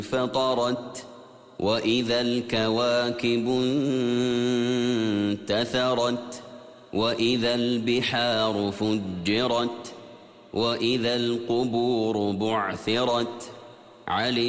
فطرت وإذا الكواكب انتثرت وإذا البحار فجرت وإذا القبور بعثرت